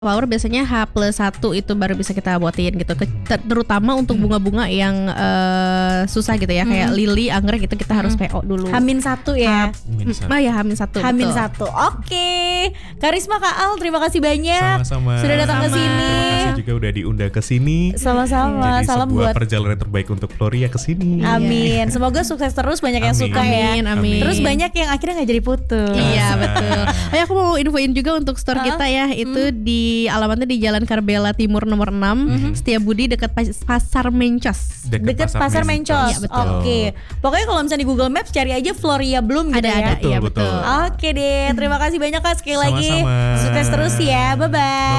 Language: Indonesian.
Flower biasanya H+1 itu baru bisa kita buatin gitu. Terutama untuk bunga-bunga yang susah gitu ya, kayak lili, anggrek itu kita harus PO dulu. H-1 ya. Ya H-1. H-1. Oke. Karisma, Kak Al, terima kasih banyak. Sama-sama. Sudah datang ke sini. Terima kasih juga udah diundang ke sini. Sama-sama. Jadi Salam sebuah buat perjalanan terbaik untuk Floria ke sini. Amin. Semoga sukses terus, banyak yang suka ya. Amin. Terus banyak yang akhirnya gak jadi putus. Iya betul. Aku mau infoin juga untuk store kita ya. Itu di alamatnya di Jalan Karbela Timur nomor 6, Setiabudi dekat Pasar Mencos. Dekat Pasar Mencos. Iya, betul. Oke. Pokoknya kalau misalnya di Google Maps cari aja Floria Bloom gitu ya. Iya betul. Oke deh. Terima kasih banyak Kak sekali lagi. Sama-sama. Sukses terus ya. Bye bye.